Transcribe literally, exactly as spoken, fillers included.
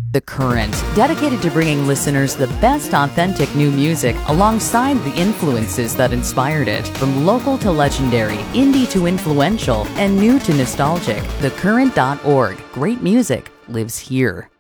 The Current, dedicated to bringing listeners the best authentic new music alongside the influences that inspired it. From local to legendary, indie to influential, and new to nostalgic, the current dot org. Great music lives here.